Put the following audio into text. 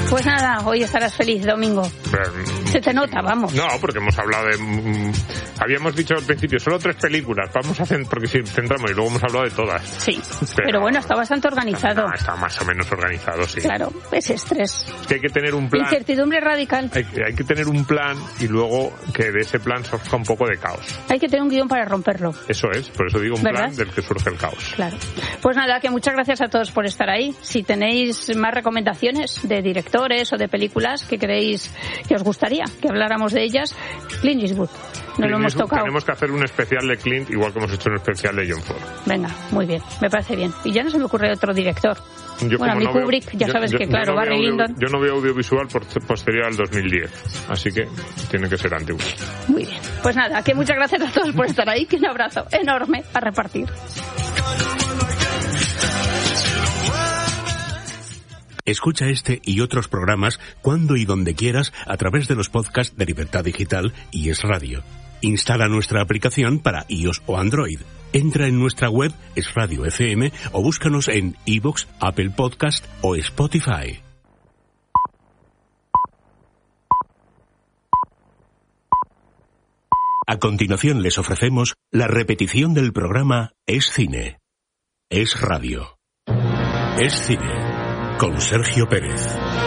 Pues nada, hoy estarás feliz, Domingo. Se te nota, vamos. No, porque hemos hablado de... habíamos dicho al principio, solo 3 películas. Vamos a hacer, porque si centramos y luego hemos hablado de todas. Sí, pero bueno, está bastante organizado. Está más o menos organizado, sí. Claro, es estrés. Es que hay que tener un plan. Incertidumbre radical. Hay que tener un plan y luego que de ese plan surja un poco de caos. Hay que tener un guión para romperlo. Eso es, por eso digo un ¿verdad? Plan del que surge el caos. Claro. Pues nada, que muchas gracias a todos por estar ahí. Si tenéis más recomendaciones de directores o de películas que creéis que os gustaría que habláramos de ellas, Clint Eastwood. Nos lo hemos tocado. Tenemos que hacer un especial de Clint, igual que hemos hecho un especial de John Ford. Venga, muy bien, me parece bien. Y ya no se me ocurre otro director. Bueno, a mí Kubrick, ya sabes que claro, Barry Lyndon. Yo no veo audiovisual posterior al 2010, así que tiene que ser antiguo. Muy bien, pues nada, que muchas gracias a todos por estar ahí, que un abrazo enorme a repartir. Escucha este y otros programas cuando y donde quieras a través de los podcasts de Libertad Digital y Es Radio. Instala nuestra aplicación para iOS o Android. Entra en nuestra web Es Radio FM o búscanos en iVoox, Apple Podcast o Spotify. A continuación les ofrecemos la repetición del programa Es Cine. Es Radio. Es Cine. Con Sergio Pérez.